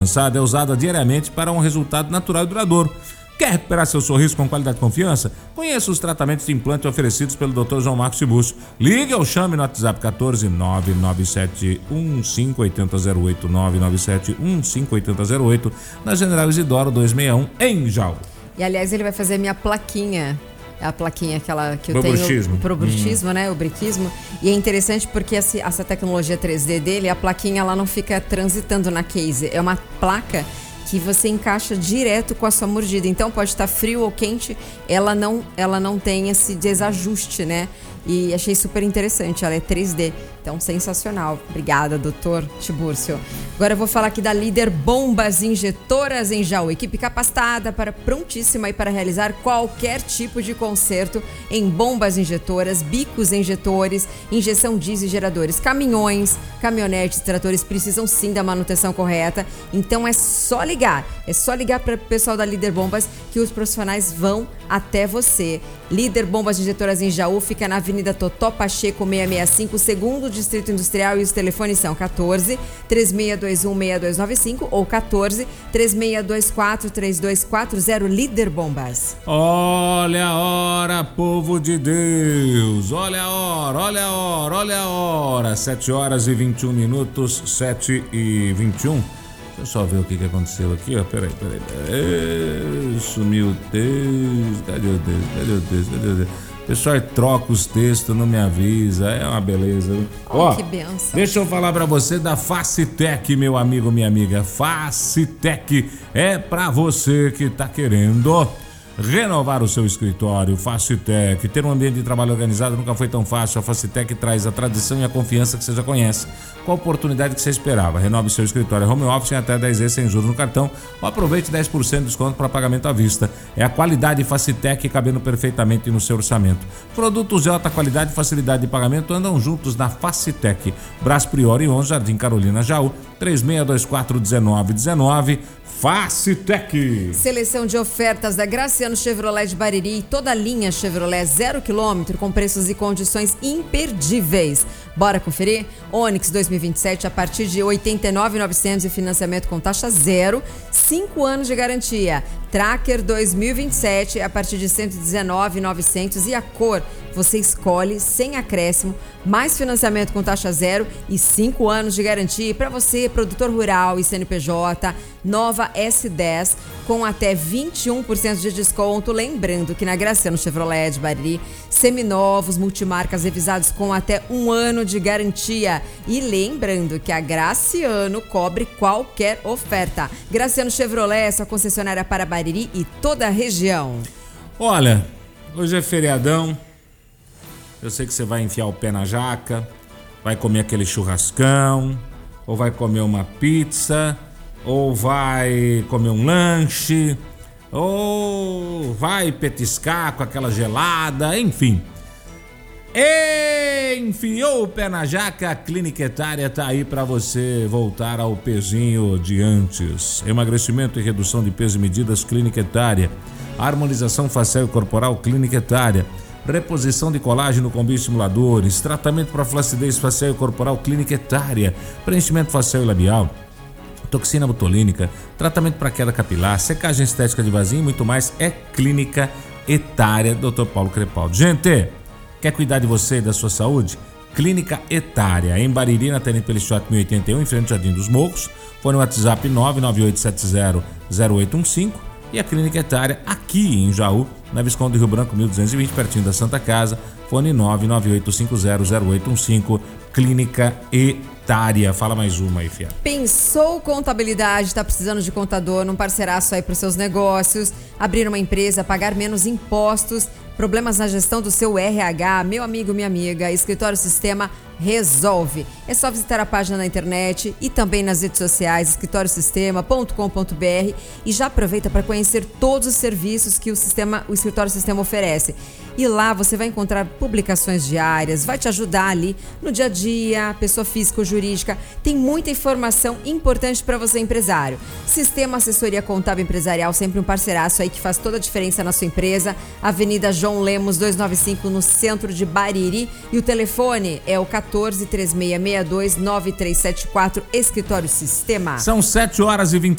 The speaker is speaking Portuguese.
avançada é usada diariamente para um resultado natural e duradouro. Quer recuperar seu sorriso com qualidade e confiança? Conheça os tratamentos de implante oferecidos pelo Dr. João Marcos Tiburcio. Ligue ou chame no WhatsApp 14 997 158008, 997 158008, na General Isidoro 261, em Jaú. E aliás, ele vai fazer minha plaquinha. É a plaquinha aquela que eu bruxismo. tenho pro bruxismo, né? O briquismo. E é interessante porque essa tecnologia 3D dele, a plaquinha ela não fica transitando na case. É uma placa que você encaixa direto com a sua mordida. Então pode estar frio ou quente, ela não tem esse desajuste, né? E achei super interessante, ela é 3D, então sensacional. Obrigada, doutor Tiburcio. Agora eu vou falar aqui da Líder Bombas Injetoras em Jaú, equipe capacitada prontíssima para realizar qualquer tipo de conserto em bombas injetoras, bicos injetores, injeção diesel e geradores. Caminhões, caminhonetes, tratores precisam sim da manutenção correta, então é só ligar para o pessoal da Líder Bombas que os profissionais vão até você. Líder Bombas Injetoras em Jaú fica na Avenida Totó Pacheco 665, segundo Distrito Industrial, e os telefones são 14 3621 6295 ou 14 3624 3240. Líder Bombas. Olha a hora, povo de Deus, olha a hora, 7 horas e 21 minutos, 7 e 21. Deixa eu só ver o que aconteceu aqui, ó. Peraí. Sumiu o texto. Cadê o texto? O pessoal troca os textos, não me avisa. É uma beleza. Ó, que benção. Deixa eu falar pra você da Facitec, meu amigo, minha amiga. Facitec é pra você que tá querendo renovar o seu escritório. Facitec, ter um ambiente de trabalho organizado nunca foi tão fácil. A Facitec traz a tradição e a confiança que você já conhece. Qual a oportunidade que você esperava? Renove seu escritório home office em até 10 vezes sem juros no cartão, ou aproveite 10% de desconto para pagamento à vista. É a qualidade Facitec cabendo perfeitamente no seu orçamento. Produtos de alta qualidade e facilidade de pagamento andam juntos na Facitec. Brás Priori 11, Jardim Carolina, Jaú, 3624-1919. Facitec. Seleção de ofertas da Graciano Chevrolet de Bariri e toda a linha Chevrolet 0 km com preços e condições imperdíveis. Bora conferir? Onix 2027 a partir de R$ 89.900 e financiamento com taxa zero, 5 anos de garantia. Tracker 2027 a partir de R$ 119.900 e a cor você escolhe sem acréscimo, mais financiamento com taxa zero e 5 anos de garantia. Para você, produtor rural e CNPJ, nova S10 com até 21% de desconto. Lembrando que na Graciano Chevrolet de Bariri, seminovos, multimarcas revisados com até 1 ano de garantia. E lembrando que a Graciano cobre qualquer oferta. Graciano Chevrolet, sua concessionária para Bariri e toda a região. Olha, hoje é feriadão. Eu sei que você vai enfiar o pé na jaca, vai comer aquele churrascão, ou vai comer uma pizza, ou vai comer um lanche, ou vai petiscar com aquela gelada, enfim. Enfiou o pé na jaca, a Clínica Etária tá aí para você voltar ao pezinho de antes. Emagrecimento e redução de peso e medidas, Clínica Etária. Harmonização facial e corporal, Clínica Etária. Reposição de colágeno com bioestimuladores, tratamento para flacidez facial e corporal, Clínica Etária. Preenchimento facial e labial, toxina botulínica, tratamento para queda capilar, secagem estética de vazio e muito mais. É Clínica Etária, Dr. Paulo Crepaldi. Gente, quer cuidar de você e da sua saúde? Clínica Etária, em Bariri, na Tenente Pelichot 1081, em frente ao Jardim dos Morros. Fone no WhatsApp 998700815. E a Clínica Etária aqui em Jaú, na Visconde Rio Branco 1220, pertinho da Santa Casa. Fone 998500815. Clínica Etária. Fala mais uma aí, Fia. Pensou contabilidade, está precisando de contador, num parceiraço aí para os seus negócios, abrir uma empresa, pagar menos impostos, problemas na gestão do seu RH, meu amigo, minha amiga, Escritório Sistema resolve. É só visitar a página na internet e também nas redes sociais, escritoriosistema.com.br, e já aproveita para conhecer todos os serviços que o Escritório Sistema oferece. E lá você vai encontrar publicações diárias, vai te ajudar ali no dia a dia, pessoa física ou jurídica. Tem muita informação importante para você, empresário. Sistema Assessoria Contábil Empresarial, sempre um parceiraço aí que faz toda a diferença na sua empresa. Avenida João Lemos 295, no centro de Bariri. E o telefone é o 14 3662 9374, Escritório Sistema. São 7 horas e 20